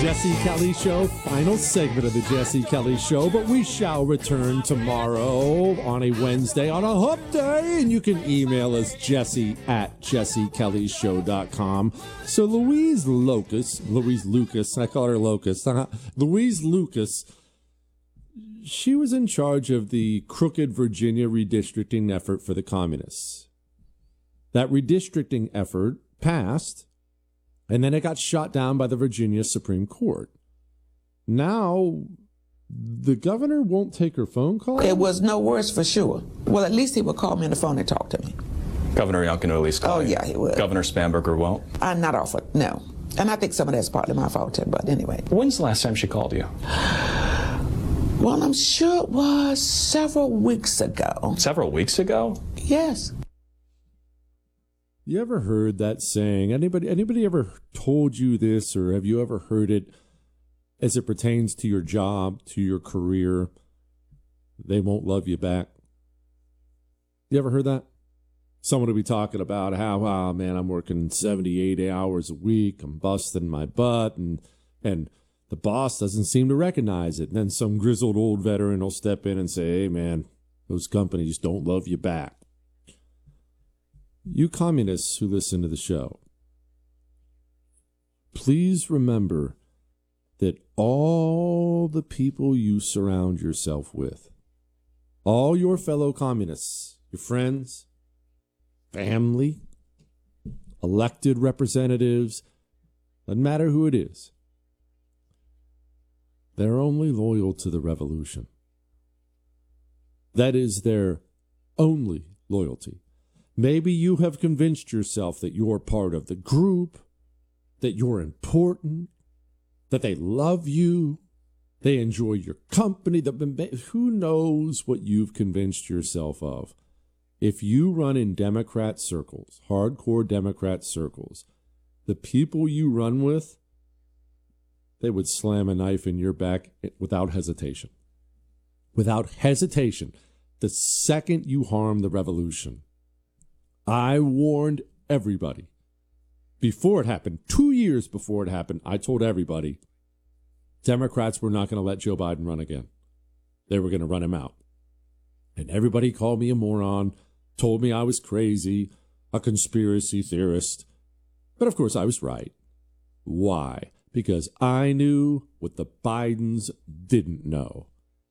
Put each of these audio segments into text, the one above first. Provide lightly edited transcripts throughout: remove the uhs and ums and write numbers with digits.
Jesse Kelly Show, final segment of the Jesse Kelly Show, but we shall return tomorrow on a Wednesday on a hump day, and you can email us jesse@jessekellyshow.com. So Louise Lucas, I call her Locust, Louise Lucas, she was in charge of the crooked Virginia redistricting effort for the communists. That redistricting effort passed, and then it got shot down by the Virginia Supreme Court. Now, the governor won't take her phone call? It was no worse for sure. Well, at least he would call me on the phone and talk to me. Governor Youngkin will at least call Oh, you. yeah, he would. Governor Spanberger won't? I'm not offered, no. And I think some of that's partly my fault, too, but anyway. When's the last time she called you? Well, I'm sure it was several weeks ago. Several weeks ago? Yes. You ever heard that saying? Anybody ever told you this, or have you ever heard it as it pertains to your job, to your career? They won't love you back. You ever heard that? Someone will be talking about how, oh, man, I'm working 70, 80 hours a week. I'm busting my butt, and the boss doesn't seem to recognize it. And then some grizzled old veteran will step in and say, hey, man, those companies don't love you back. You communists who listen to the show, please remember that all the people you surround yourself with, all your fellow communists, your friends, family, elected representatives, doesn't matter who it is, they're only loyal to the revolution. That is their only loyalty. Maybe you have convinced yourself that you're part of the group, that you're important, that they love you, they enjoy your company. Who knows what you've convinced yourself of? If you run in Democrat circles, hardcore Democrat circles, the people you run with, they would slam a knife in your back without hesitation. Without hesitation, the second you harm the revolution. I warned everybody before it happened, 2 years before it happened. I told everybody Democrats were not going to let Joe Biden run again. They were going to run him out. And everybody called me a moron, told me I was crazy, a conspiracy theorist. But of course I was right. Why? Because I knew what the Bidens didn't know.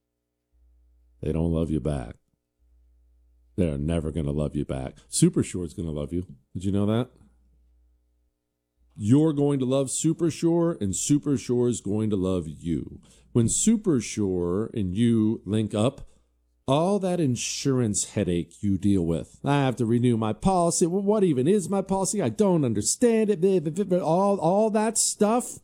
They don't love you back. They're never going to love you back. Super Shore is going to love you. Did you know that? You're going to love Super Shore, and Super Shore is going to love you. When Super Shore and you link up, all that insurance headache you deal with. I have to renew my policy. Well, what even is my policy? I don't understand it. All that stuff.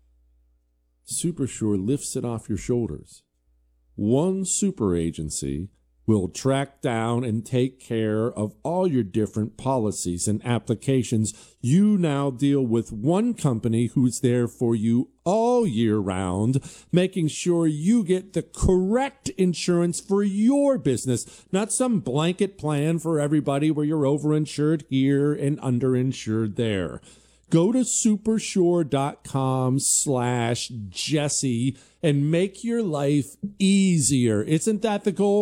Super Shore lifts it off your shoulders. One super agency will track down and take care of all your different policies and applications. You now deal with one company who's there for you all year round, making sure you get the correct insurance for your business, not some blanket plan for everybody where you're overinsured here and underinsured there. Go to supershore.com/Jesse and make your life easier. Isn't that the goal?